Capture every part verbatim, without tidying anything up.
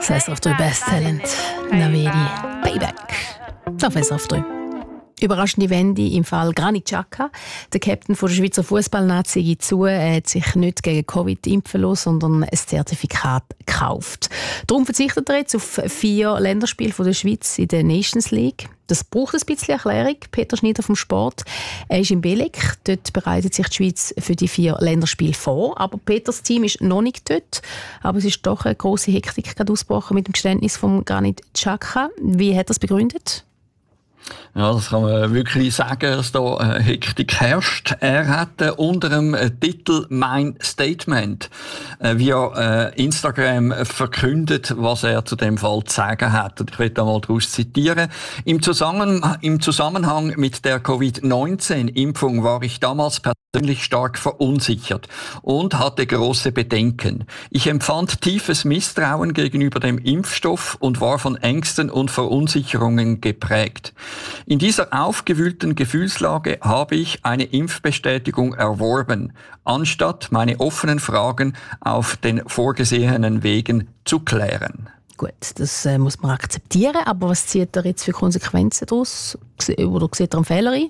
S R F drei Best Talent, Navedi, Payback. Auf S R F drei. Überraschende Wende im Fall Granit Xhaka. Der Captain der Schweizer Fußballnazi gibt zu, er hat sich nicht gegen Covid impfen lassen, sondern ein Zertifikat gekauft. Darum verzichtet er jetzt auf vier Länderspiele der Schweiz in der Nations League. Das braucht ein bisschen Erklärung. Peter Schneider vom Sport. Er ist in Belek. Dort bereitet sich die Schweiz für die vier Länderspiele vor. Aber Peters Team ist noch nicht dort. Aber es ist doch eine grosse Hektik gerade ausgebrochen mit dem Geständnis von Granit Xhaka. Wie hat er es begründet? Ja, das kann man wirklich sagen, dass da eine Hektik herrscht. Er hat äh, unter dem Titel «Mein Statement» äh, via äh, Instagram verkündet, was er zu dem Fall zu sagen hat. Und ich will da mal daraus zitieren. Im, Zusammen Im Zusammenhang mit der Covid neunzehn Impfung war ich damals persönlich stark verunsichert und hatte große Bedenken. Ich empfand tiefes Misstrauen gegenüber dem Impfstoff und war von Ängsten und Verunsicherungen geprägt. In dieser aufgewühlten Gefühlslage habe ich eine Impfbestätigung erworben, anstatt meine offenen Fragen auf den vorgesehenen Wegen zu klären. Gut, das äh, muss man akzeptieren, aber was zieht er jetzt für Konsequenzen daraus? Oder sieht er einen Fehler ein?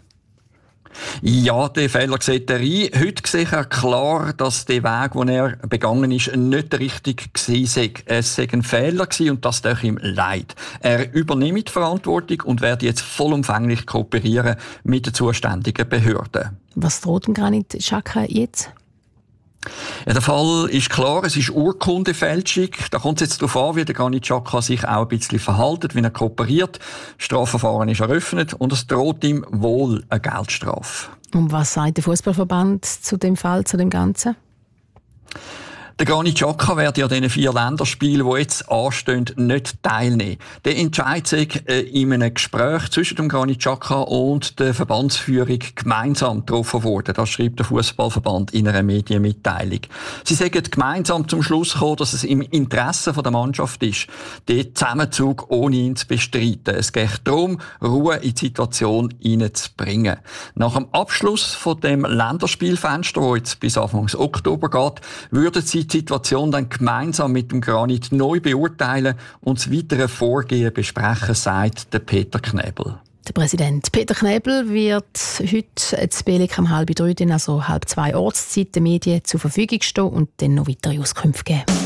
Ja, den Fehler sieht er ein. Heute sehe er klar, dass der Weg, den er begangen ist, nicht der richtige war. Es war ein Fehler und das tut ihm leid. Er übernimmt die Verantwortung und wird jetzt vollumfänglich kooperieren mit den zuständigen Behörden. Was droht dem Granit Xhaka jetzt? Ja, der Fall ist klar, es ist Urkundenfälschung. Da kommt es jetzt darauf an, wie der Granit Xhaka sich auch ein bisschen verhält, wie er kooperiert. Das Strafverfahren ist eröffnet und es droht ihm wohl eine Geldstrafe. Und was sagt der Fußballverband zu dem Fall, zu dem Ganzen? Der Granit Xhaka wird ja diesen vier Länderspielen, die jetzt anstehen, nicht teilnehmen. Der Entscheid sei äh, in einem Gespräch zwischen dem Granit Xhaka und der Verbandsführung gemeinsam getroffen worden. Das schreibt der Fußballverband in einer Medienmitteilung. Sie sagen gemeinsam zum Schluss gekommen, dass es im Interesse der Mannschaft ist, den Zusammenzug ohne ihn zu bestreiten. Es geht darum, Ruhe in die Situation hineinzubringen. Nach dem Abschluss von dem Länderspielfenster, das jetzt bis Anfang Oktober geht, würden sie die Situation dann gemeinsam mit dem Granit neu beurteilen und das weitere Vorgehen besprechen, sagt der Peter Knebel. Der Präsident Peter Knebel wird heute zu Belek um halb drei, also halb zwei Ortszeit, den Medien zur Verfügung stehen und dann noch weitere Auskünfte geben.